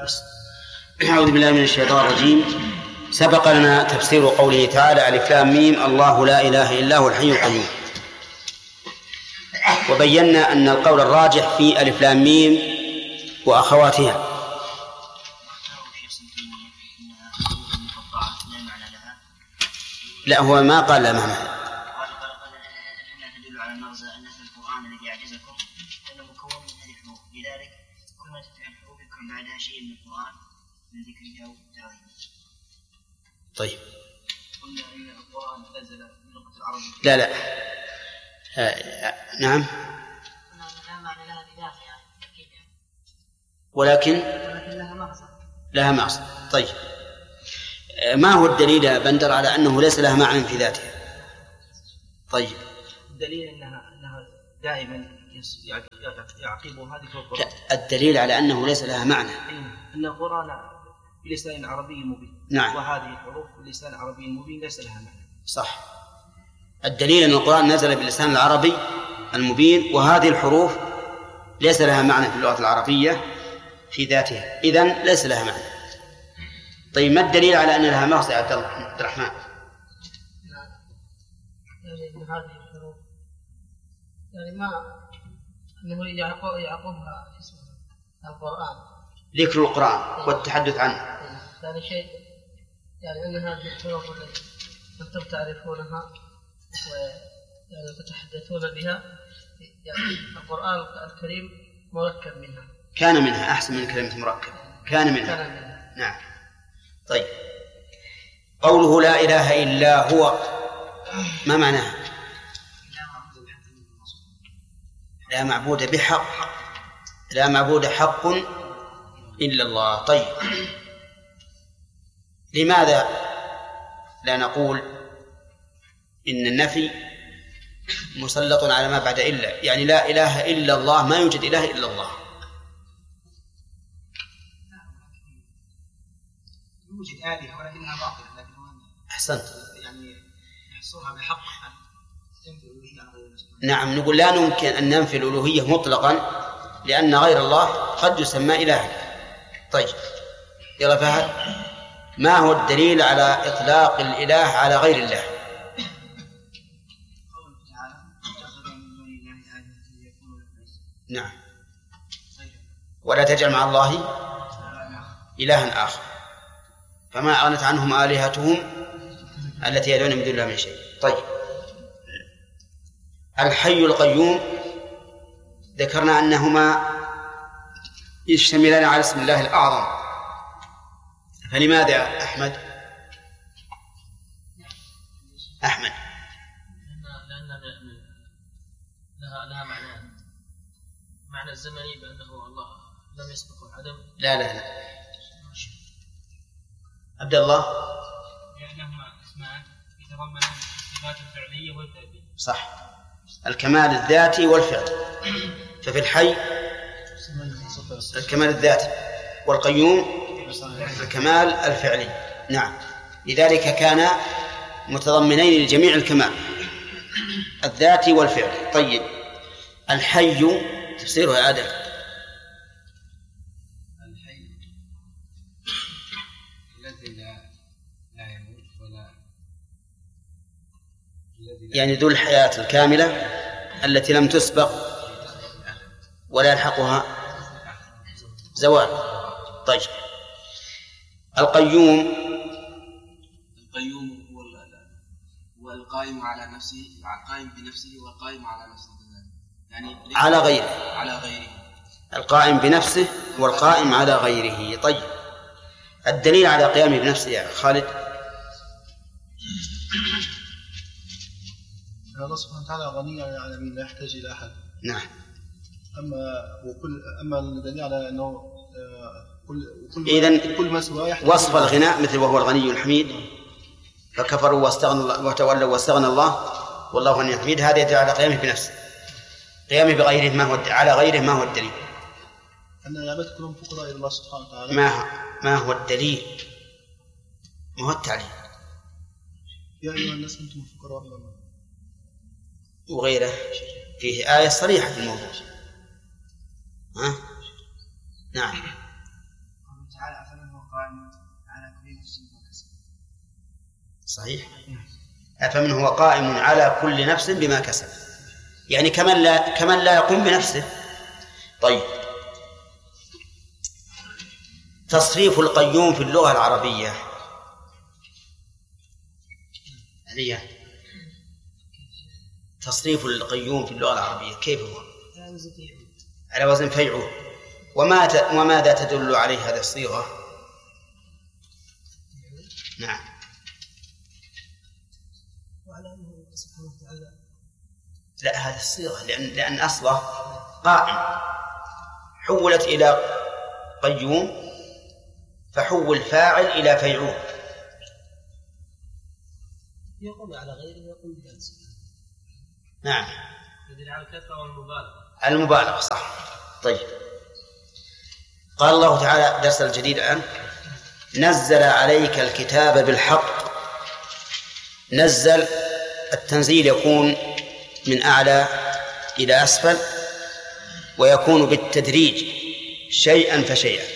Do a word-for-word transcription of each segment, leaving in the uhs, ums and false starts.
أعوذ بالله من الشيطان الرجيم. سبق لنا تفسير قوله تعالى ألف لام ميم الله لا إله إلا هو الحي القيوم، وبينا أن القول الراجح في ألف لام ميم وأخواتها. لا، هو ما قال لا معنى. طيب. لا لا آه نعم، ولكن لها مقصد. طيب، ما هو الدليل يا بندر على أنه ليس لها معنى في ذاتها؟ طيب، الدليل أنها, أنها دائما يعقب هذه القرآن. الدليل على أنه ليس لها معنى أن القرآن بلسان عربي مبين. نعم. وهذه الحروف بلسان عربي مبين ليس لها معنى. صح. الدليل أن القرآن نزل باللسان العربي المبين، وهذه الحروف ليس لها معنى في اللغة العربية في ذاتها، إذن ليس لها معنى. طيب، ما الدليل على أن لها مغزى يا عبد الرحمن؟ يعني هذه الحروف يعني ما أنه يعقبها اسم القرآن، ذكر القرآن والتحدث عنه. ثاني شيء يعني أن هذه الحروف التي أنتم تعرفونها ويعني تتحدثون بها، يعني القرآن الكريم مركب منها. كان منها أحسن من كلمة مركب. كان منها, كان منها. نعم. طيب، قوله لا إله إلا هو ما معناه؟ لا معبود بحق، لا معبود حق إلا الله. طيب، لماذا لا نقول إن النفي مسلط على ما بعد إلا؟ يعني لا إله إلا الله، ما يوجد إله إلا الله. يوجد آلهة ولكنها باطلة. لكن أحسنت. يعني يحصرها بحق. نعم، نقول لا يمكن أن ننفي الألوهية مطلقا، لأن غير الله قد يسمى إلها. طيب، يلا فهد، ما هو الدليل على إطلاق الإله على غير الله؟ نعم. ولا تجعل مع الله إلها آخر، فما أغنت عنهم آلهتهم التي يدعون من دون الله من شيء. طيب، الحي القيوم ذكرنا أنهما يشتملان على اسم الله الأعظم، فلماذا يا أحمد؟ أحمد لأن لها لها معنى معنى الزمني بأنه الله لم يسبق العدم. لا لا لا عبد الله، لأنهما اسمان يتضمنان الصفات الفعلية والذاتية. صح، الكمال الذاتي والفعل. ففي الحي الكمال الذاتي، والقيوم الكمال الفعلي. نعم، لذلك كان متضمنين لجميع الكمال الذاتي والفعلي. طيب، الحي تفسيره يا آدم؟ الحي الذي لا لا يموت ولا يعني ذو الحياة الكاملة التي لم تسبق ولا يلحقها زوال. طيب، القيوم القيوم هو هو القائم على نفسه، القائم بنفسه والقائم على نفسه، يعني على غيره على غيره القائم بنفسه والقائم على غيره. طيب، الدليل على قيامه بنفسه يا خالد؟ الله سبحانه وتعالى غني عن العالمين لا يحتاج إلى أحد. نعم. أما وكل أما الدليل على أنه كل كل إذن كل ما سواه وصف الغناء مثل وهو الغني الحميد، فكفروا واستغنى الله وتولوا واستغنى الله والله غني حميد. هذا يدل على قيامه بنفسه. قيامه بغيره ما هو على غيره ما هو الدليل؟ أن العباد كلهم فقراء إلى الله سبحانه وتعالى. ما ما هو الدليل؟ ما هو التعليل؟ يا أيها الناس أنتم الفقراء إلى الله. وغيره فيه آية صريحة في الموضوع. ها؟ نعم. تعالى أفمن هو قائم على كل نفس بما كسب. صحيح. أفمن هو قائم على كل نفس بما كسب، يعني كمن لا كمن لا يقوم بنفسه. طيب، تصريف القيوم في اللغة العربية عليا تصريف القيوم في اللغة العربية كيف هو؟ على وزن فيعول. وما ت... وماذا تدل عليه هذه الصيغة؟ نعم. وعلى أنه سبحانه وتعالى لا، هذه الصيغة لأن لأن أصله قائم حولت إلى قيوم فحول فاعل إلى فيعول. يقوم على غيره ويقوم بنفسه. نعم. يدل على الكثرة والمبالغة. المبالغة صح. طيب، قال الله تعالى درس الجديد الآن: نزل عليك الكتاب بالحق. نزل التنزيل يكون من أعلى إلى أسفل، ويكون بالتدريج شيئا فشيئا،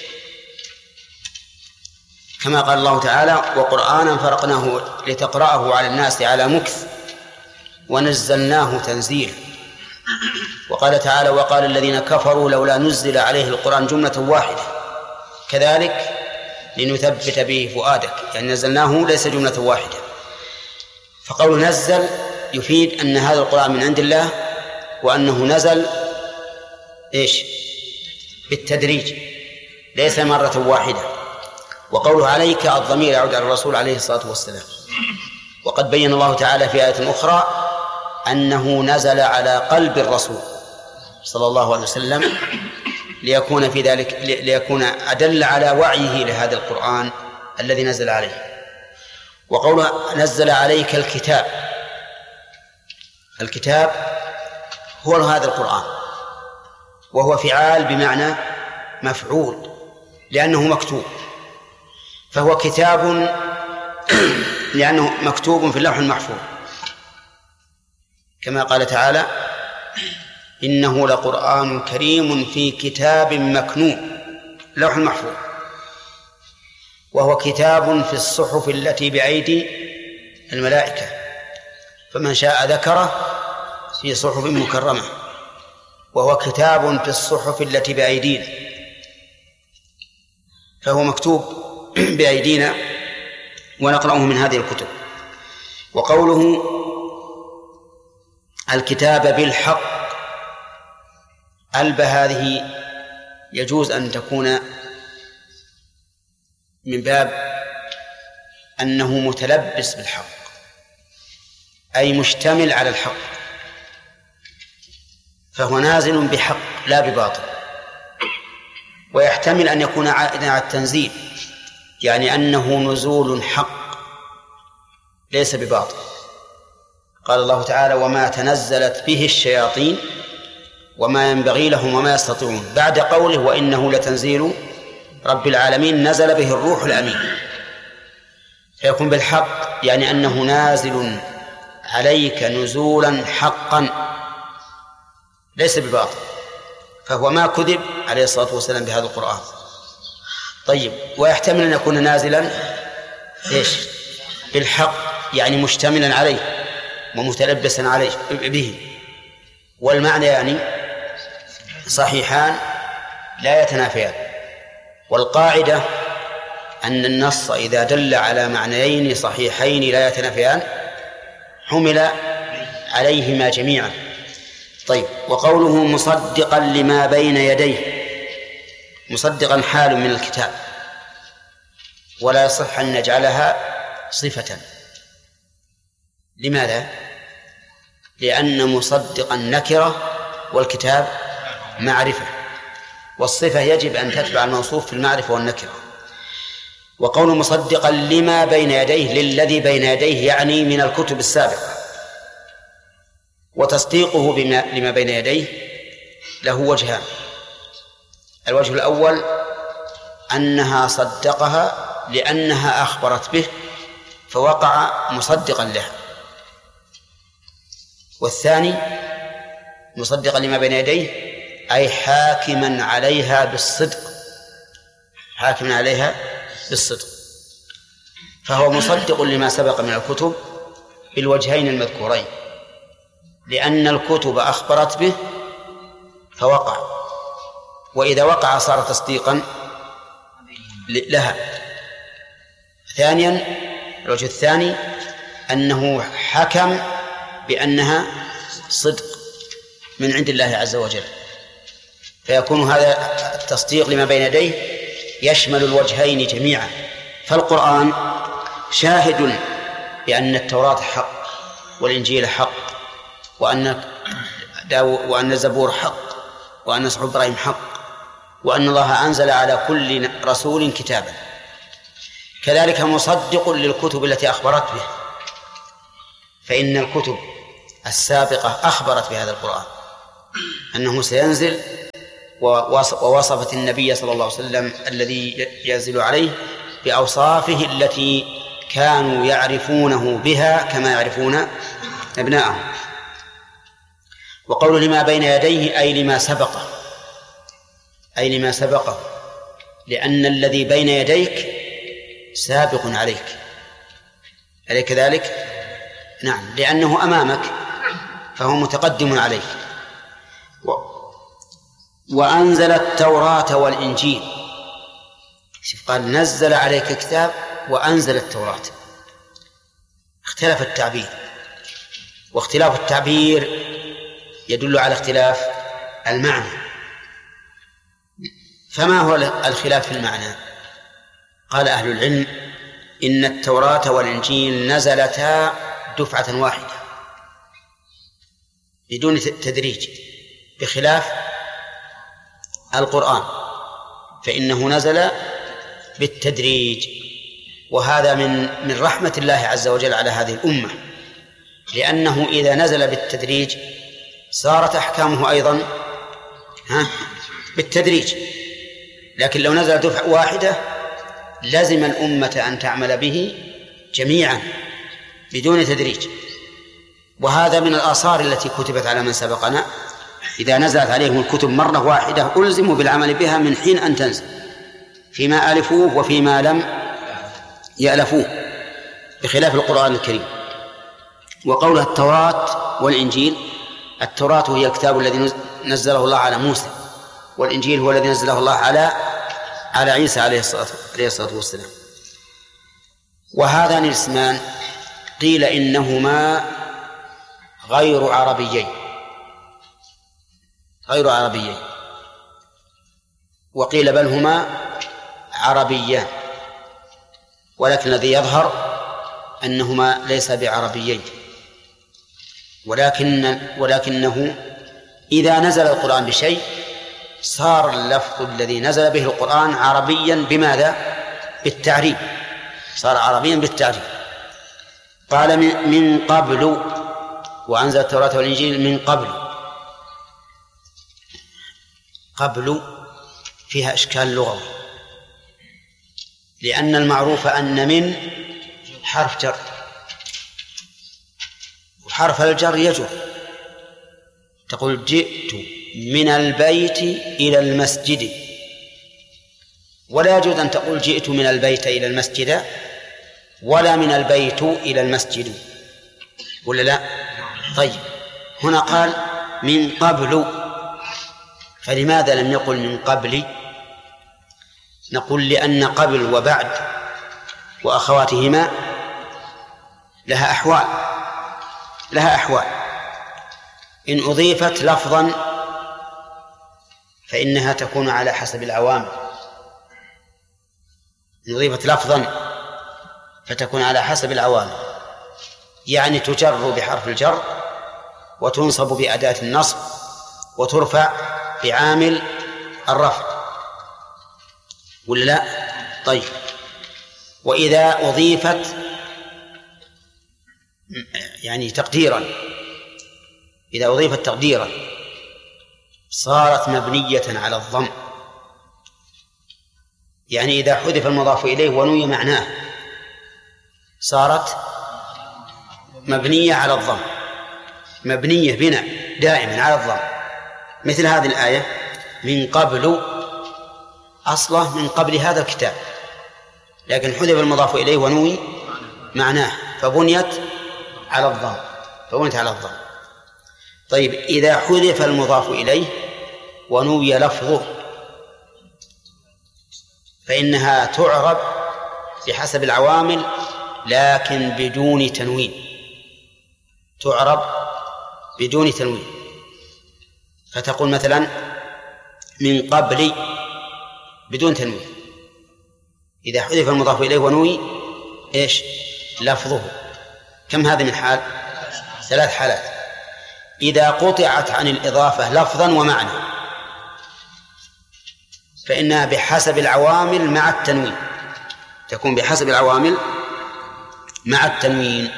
كما قال الله تعالى: وقرآنا فرقناه لتقرأه على الناس على مكث ونزلناه تنزيلا. وقال تعالى: وقال الذين كفروا لولا نزل عليه القرآن جملة واحدة كذلك لنثبت به فؤادك، يعني نزلناه ليس جملة واحدة. فقول نزل يفيد أن هذا القرآن من عند الله، وأنه نزل إيش؟ بالتدريج ليس مرة واحدة. وقوله عليك الضمير يعود على الرسول عليه الصلاة والسلام. وقد بين الله تعالى في آية أخرى أنه نزل على قلب الرسول صلى الله عليه وسلم ليكون في ذلك ليكون أدل على وعيه لهذا القرآن الذي نزل عليه. وقوله نزل عليك الكتاب، الكتاب هو هذا القرآن، وهو فعال بمعنى مفعول لأنه مكتوب، فهو كتاب لأنه مكتوب في اللوح المحفوظ، كما قال تعالى: إنه لقرآن كريم في كتاب مكنون، لوح المحفوظ. وهو كتاب في الصحف التي بأيدي الملائكة، فمن شاء ذكره في صحف مكرمة. وهو كتاب في الصحف التي بأيدينا، فهو مكتوب بأيدينا ونقرأه من هذه الكتب. وقوله الكتاب بالحق، ألب هذه يجوز أن تكون من باب أنه متلبس بالحق، أي مشتمل على الحق، فهو نازل بحق لا بباطل. ويحتمل أن يكون عائدا على التنزيل، يعني أنه نزول حق ليس بباطل. قال الله تعالى: وما تنزلت به الشياطين وما ينبغي لهم وما يستطيعون، بعد قوله: وإنه لتنزيل رب العالمين نزل به الروح الأمين. فيكون بالحق يعني أنه نازل عليك نزولا حقا ليس بباطل، فهو ما كذب عليه الصلاة والسلام بهذا القرآن. طيب، ويحتمل أن يكون نازلا إيش؟ بالحق، يعني مشتملا عليه ومتلبسا عليه به، والمعنى يعني صحيحان لا يتنافيان. والقاعدة أن النص إذا دل على معنيين صحيحين لا يتنافيان حمل عليهما جميعا. طيب، وقوله مصدقا لما بين يديه، مصدقا حال من الكتاب، ولا يصح أن نجعلها صفة. لماذا؟ لأن مصدقا نكرة والكتاب معرفة، والصفة يجب أن تتبع الموصوف في المعرفة والنكرة. وقول مصدقا لما بين يديه، للذي بين يديه يعني من الكتب السابقة. وتصديقه بما لما بين يديه له وجهان: الوجه الأول أنها صدقها لأنها أخبرت به فوقع مصدقا لها، والثاني مصدقا لما بين يديه أي حاكما عليها بالصدق، حاكم عليها بالصدق. فهو مصدق لما سبق من الكتب بالوجهين المذكورين، لأن الكتب أخبرت به فوقع، وإذا وقع صار تصديقا لها. ثانيا الوجه الثاني أنه حكم بأنها صدق من عند الله عز وجل، فيكون هذا التصديق لما بين يديه يشمل الوجهين جميعا. فالقرآن شاهد بأن التوراة حق والإنجيل حق، وأن وأن الزبور حق، وأن صحف إبراهيم حق، وأن الله أنزل على كل رسول كتابا. كذلك مصدق للكتب التي أخبرت به، فإن الكتب السابقة أخبرت بهذا القرآن أنه سينزل، ووصفت النبي صلى الله عليه وسلم الذي ينزل عليه بأوصافه التي كانوا يعرفونه بها كما يعرفون أبناءهم. وقول لما بين يديه أي لما سبقه، أي لما سبقه، لأن الذي بين يديك سابق عليك، أليس كذلك؟ نعم، لأنه أمامك فهو متقدم عليك. و... وأنزل التوراة والإنجيل. شوف، قال نزل عليك كتاب وأنزل التوراة. اختلف التعبير، واختلاف التعبير يدل على اختلاف المعنى. فما هو الخلاف في المعنى؟ قال أهل العلم إن التوراة والإنجيل نزلتا دفعة واحدة بدون تدريج، بخلاف القرآن فإنه نزل بالتدريج. وهذا من من رحمة الله عز وجل على هذه الأمة، لأنه إذا نزل بالتدريج صارت أحكامه أيضا ها بالتدريج، لكن لو نزل دفعة واحدة لزم الأمة أن تعمل به جميعا بدون تدريج. وهذا من الآثار التي كتبت على من سبقنا، إذا نزلت عليهم الكتب مرة واحدة ألزموا بالعمل بها من حين أن تنزل، فيما ألفوه وفيما لم يألفوه، بخلاف القرآن الكريم. وقول التوراة والإنجيل، التوراة هي الكتاب الذي نزله الله على موسى، والإنجيل هو الذي نزله الله على على عيسى عليه الصلاة والسلام. وهذان الاسمان قيل إنهما غير عربيين غير عربيين وقيل بل هما عربيان، ولكن الذي يظهر أنهما ليس بعربيين، ولكن ولكنه إذا نزل القرآن بشيء صار اللفظ الذي نزل به القرآن عربيا. بماذا؟ بالتعريب، صار عربيا بالتعريب. قال من قبل، وأنزل التوراة والإنجيل من قبل. قبل فيها إشكال لغوي، لأن المعروف أن من حرف جر، وحرف الجر يجر. تقول جئت من البيت إلى المسجد، ولا يجوز أن تقول جئت من البيت إلى المسجد ولا من البيت إلى المسجد، ولا لا؟ طيب، هنا قال من قبل، فلماذا لم يقل من قبل؟ نقول لأن قبل وبعد وأخواتهما لها أحوال لها أحوال إن أضيفت لفظا فإنها تكون على حسب العوامل، إن أضيفت لفظا فتكون على حسب العوامل، يعني تجر بحرف الجر وتنصب بأداة النصب وترفع بعامل الرفع، ولا لا؟ طيب، وإذا أضيفت يعني تقديرا إذا أضيفت تقديرا صارت مبنية على الضم، يعني إذا حذف المضاف إليه ونوي معناه صارت مبنية على الضم، مبنية بناء دائما على الضم. مثل هذه الآية من قبل أصله من قبل هذا الكتاب، لكن حذف المضاف إليه ونوي معناه فبنيت على الضم فبنيت على الضم. طيب إذا حذف المضاف إليه ونوي لفظه فإنها تعرب بحسب العوامل لكن بدون تنوين، تعرب بدون تنوين. فتقول مثلا من قبل بدون تنوين، إذا حذف المضاف إليه ونوي إيش لفظه. كم هذه من حال؟ ثلاث حالات. إذا قطعت عن الإضافة لفظا ومعنى فإنها بحسب العوامل مع التنوين، تكون بحسب العوامل مع التنوين.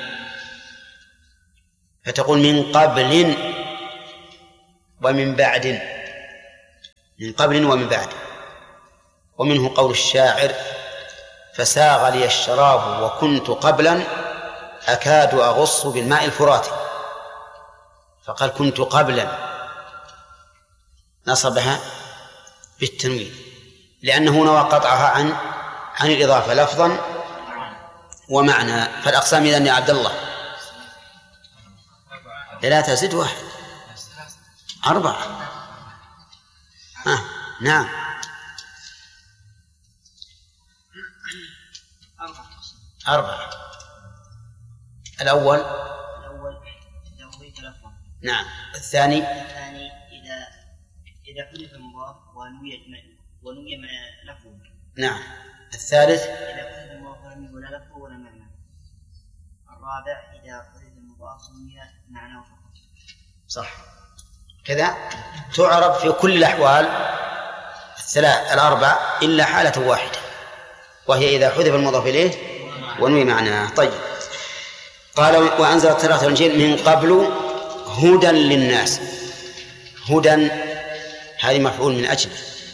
فتقول من قبل ومن بعد، من قبل ومن بعد. ومنه قول الشاعر فساغ لي الشراب وكنت قبلا أكاد أغص بالماء الفرات، فقال كنت قبلا نصبها بالتنوين لأنه نوى قطعها عن عن الإضافة لفظا ومعنى. فالأقسام إذن يا عبد الله ثلاثة زد واحد أربعة. آه. نعم أربعة. الأول الأول إذا أضيف لفظا. نعم. الثاني الثاني إذا إذا حذف المضاف ونوي ونوي لفظه. نعم. الثالث إذا حذف المضاف ونوي ولا لفظه ولا معنى. الرابع إذا حذف المضاف ونوي معناه فقط. صح كذا. تعرب في كل الأحوال الثلاث الأربع إلا حالة واحدة وهي إذا حذف المضاف إليه ونوي معناه. طيب قال وأنزل التوراة والإنجيل من قبل هدى للناس. هدى هذه مفعول من أجل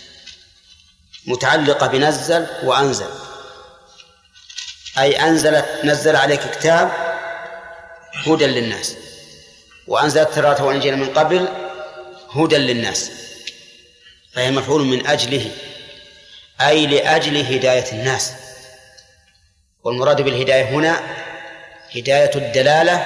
متعلقة بنزل وأنزل، أي أنزلت نزل عليك كتاب هدى للناس، وأنزل التوراة والإنجيل من قبل هدى للناس، فهي مفعول من أجله أي لأجل هداية الناس. والمراد بالهداية هنا هداية الدلالة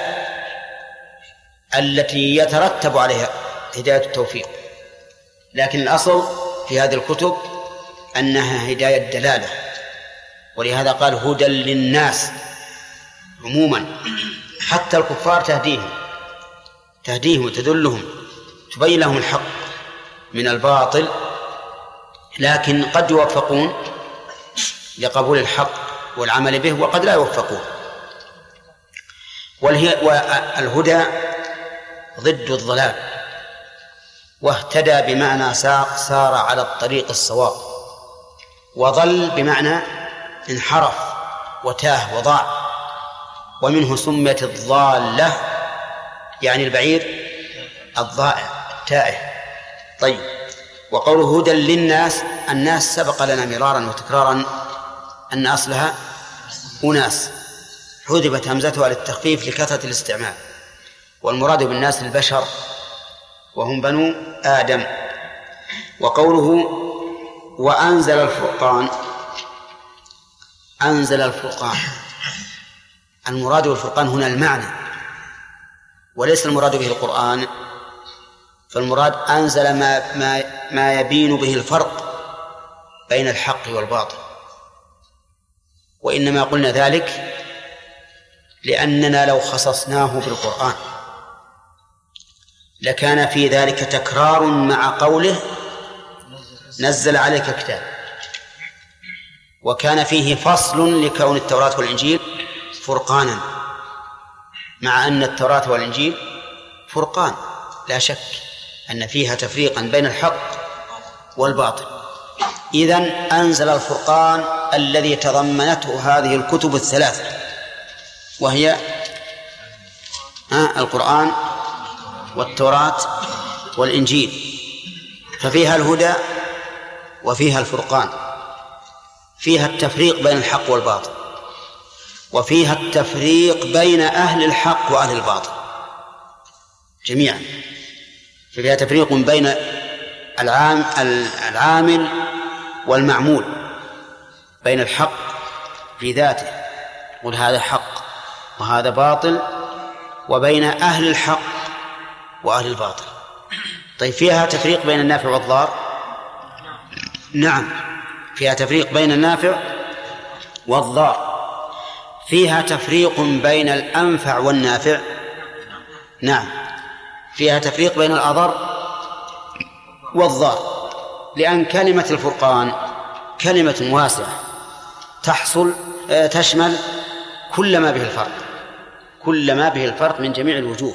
التي يترتب عليها هداية التوفيق، لكن الأصل في هذه الكتب أنها هداية دلالة، ولهذا قال هدى للناس عموما. حتى الكفار تهديهم تهديهم وتدلهم تبين لهم الحق من الباطل، لكن قد يوفقون لقبول الحق والعمل به وقد لا يوفقون. والهدى ضد الضلال، واهتدى بمعنى سار على الطريق الصواب، وضل بمعنى انحرف وتاه وضاع، ومنه سميت الضالة يعني البعير الضائع التائه. طيب وقوله هدى للناس، الناس سبق لنا مرارا وتكرارا أن أصلها أناس، حذفت همزتها للتخفيف لكثرة الاستعمال، والمراد بالناس البشر وهم بنو آدم. وقوله وأنزل الفرقان، أنزل الفرقان، المراد بالفرقان هنا المعنى وليس المراد به القرآن، فالمراد أنزل ما, ما, ما يبين به الفرق بين الحق والباطل. وإنما قلنا ذلك لأننا لو خصصناه بالقرآن لكان في ذلك تكرار مع قوله نزل عليك كتاب، وكان فيه فصل لكون التوراة والإنجيل فرقانا، مع أن التوراة والإنجيل فرقان لا شك أن فيها تفريقا بين الحق والباطل. إذن أنزل الفرقان الذي تضمنته هذه الكتب الثلاثة، وهي القرآن والتوراة والإنجيل، ففيها الهدى وفيها الفرقان، فيها التفريق بين الحق والباطل، وفيها التفريق بين أهل الحق وأهل الباطل جميعا، فيها تفريق بين العام العامل والمعمول، بين الحق في ذاته قل هذا حق وهذا باطل، وبين أهل الحق وأهل الباطل. طيب فيها تفريق بين النافع والضار؟ نعم فيها تفريق بين النافع والضار. فيها تفريق بين الأنفع والنافع؟ نعم فيها تفريق بين الأضر والضار، لأن كلمة الفرقان كلمة واسعة تحصل تشمل كل ما به الفرق، كل ما به الفرق من جميع الوجوه.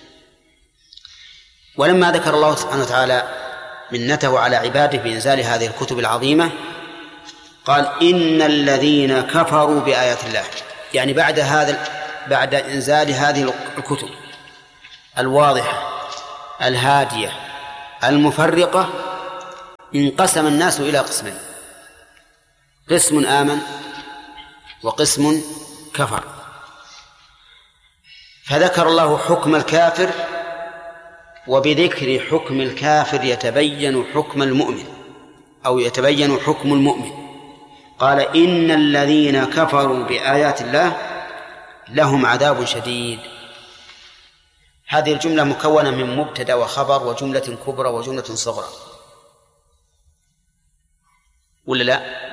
ولما ذكر الله سبحانه وتعالى منته على عباده بإنزال هذه الكتب العظيمة قال إن الذين كفروا بآيات الله، يعني بعد هذا بعد إنزال هذه الكتب الواضحة الهادية المفرقة انقسم الناس إلى قسمين، قسم آمن وقسم كفر. فذكر الله حكم الكافر، وبذكر حكم الكافر يتبين حكم المؤمن أو يتبين حكم المؤمن. قال إن الذين كفروا بآيات الله لهم عذاب شديد. هذه الجملة مكونة من مبتدأ وخبر وجملة كبرى وجملة صغرى، ولا لا؟